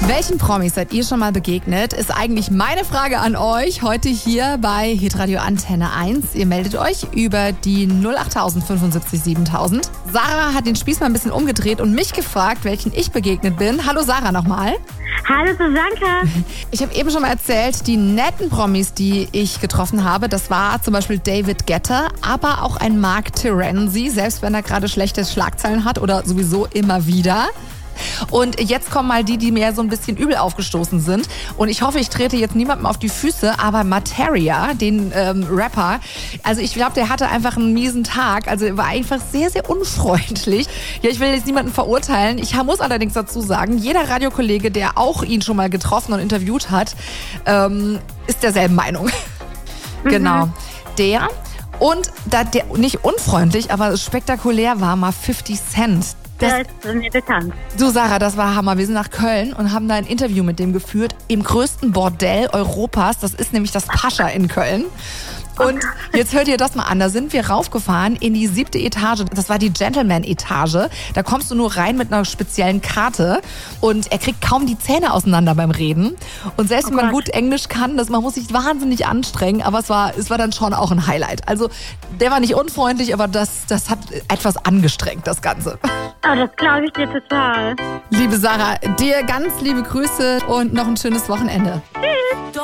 Welchen Promis seid ihr schon mal begegnet, ist eigentlich meine Frage an euch. Heute hier bei Hitradio Antenne 1. Ihr meldet euch über die 08000 75 7000. Sarah hat den Spieß mal ein bisschen umgedreht und mich gefragt, welchen ich begegnet bin. Hallo Sarah nochmal. Hallo Susanka. Ich habe eben schon mal erzählt, die netten Promis, die ich getroffen habe, das war zum Beispiel David Guetta, aber auch ein Mark Terenzi, selbst wenn er gerade schlechte Schlagzeilen hat oder sowieso immer wieder. Und jetzt kommen mal die mir so ein bisschen übel aufgestoßen sind. Und ich hoffe, ich trete jetzt niemandem auf die Füße, aber Materia, den Rapper, also ich glaube, der hatte einfach einen miesen Tag. Also er war einfach sehr, sehr unfreundlich. Ja, ich will jetzt niemanden verurteilen. Ich muss allerdings dazu sagen, jeder Radiokollege, der auch ihn schon mal getroffen und interviewt hat, ist derselben Meinung. Genau. Der. Und da der nicht unfreundlich, aber spektakulär war mal 50 Cent. Das ist mir bekannt. Du Sarah, das war Hammer. Wir sind nach Köln und haben da ein Interview mit dem geführt im größten Bordell Europas. Das ist nämlich das Pascha in Köln. Und jetzt hört ihr das mal an. Da sind wir raufgefahren in die 7. Etage. Das war die Gentleman-Etage. Da kommst du nur rein mit einer speziellen Karte. Und er kriegt kaum die Zähne auseinander beim Reden. Und selbst wenn man gut Englisch kann, man muss sich wahnsinnig anstrengen. Aber es war dann schon auch ein Highlight. Also der war nicht unfreundlich, aber das hat etwas angestrengt, das Ganze. Oh, das glaube ich dir total. Liebe Sarah, dir ganz liebe Grüße und noch ein schönes Wochenende. Tschüss.